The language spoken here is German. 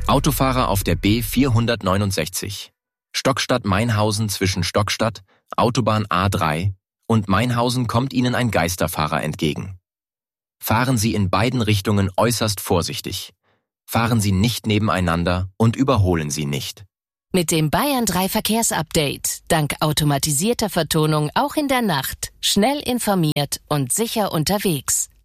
Autofahrer auf der B 469. Stockstadt-Mainhausen zwischen Stockstadt, Autobahn A3 und Mainhausen kommt Ihnen ein Geisterfahrer entgegen. Fahren Sie in beiden Richtungen äußerst vorsichtig. Fahren Sie nicht nebeneinander und überholen Sie nicht. Mit dem Bayern 3 Verkehrsupdate, dank automatisierter Vertonung auch in der Nacht, schnell informiert und sicher unterwegs.